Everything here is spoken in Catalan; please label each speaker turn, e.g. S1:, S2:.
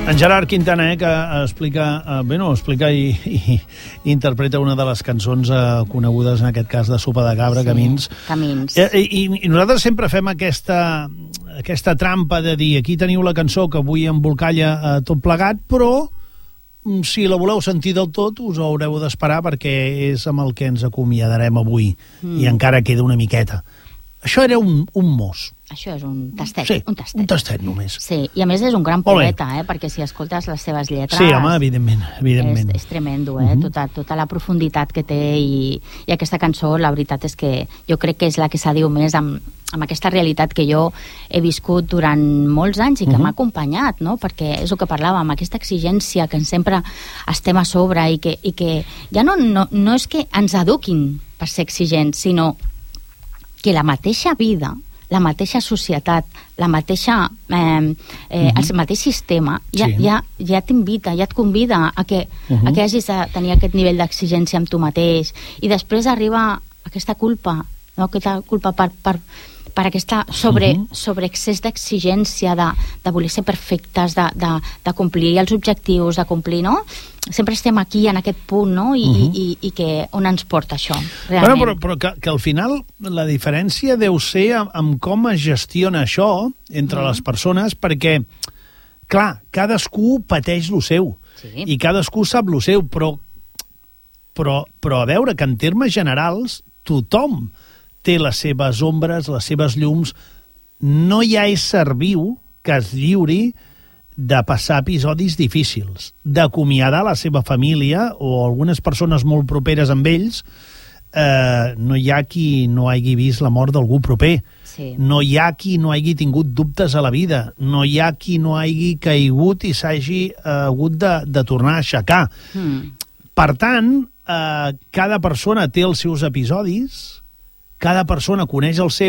S1: En Gerard Quintana, que explica i interpreta una de les cançons conegudes, en aquest cas, de Sopa de Cabra, sí, Camins.
S2: Camins.
S1: I nosaltres sempre fem aquesta trampa de dir aquí teniu la cançó que avui embolcalla tot plegat, però si la voleu sentir del tot us haureu d'esperar perquè és amb el que ens acomiadarem avui i encara queda una miqueta. Això era un mos.
S2: Això és un tastet.
S1: Sí, un tastet només.
S2: Sí, i a més és un gran poeta, perquè si escoltes les seves lletres...
S1: Sí, home, evidentment.
S2: És tremendo, tota la profunditat que té i aquesta cançó, la veritat és que jo crec que és la que s'adiu més amb aquesta realitat que jo he viscut durant molts anys i que m'ha acompanyat, no? Perquè és el que parlàvem, aquesta exigència que sempre estem a sobre i que ja no és que ens eduquin per ser exigents, sinó que la mateixa vida, la mateixa societat, el mateix sistema ja t'invita, ja et convida a que hagis de tenir aquest nivell d'exigència amb tu mateix, i després arriba aquesta culpa, no? Aquesta culpa per aquesta sobreexcés d'exigència, de voler ser perfectes, de complir els objectius, de complir, no? Sempre estem aquí, en aquest punt, no? I que on ens porta això, realment.
S1: Bueno, però que al final la diferència deu ser amb com es gestiona això entre les persones, perquè, clar, cadascú pateix lo seu, i cadascú sap lo seu, però a veure que en termes generals tothom té les seves ombres, les seves llums. No hi ha ésser viu que es lliuri de passar episodis difícils, d'acomiadar la seva família o algunes persones molt properes amb ells. No hi ha qui no hagi vist la mort d'algú proper.
S2: Sí.
S1: No hi ha qui no hagi tingut dubtes a la vida. No hi ha qui no hagi caigut i s'hagi hagut de tornar a aixecar. Per tant, cada persona té els seus episodis, cada persona coneix el seu,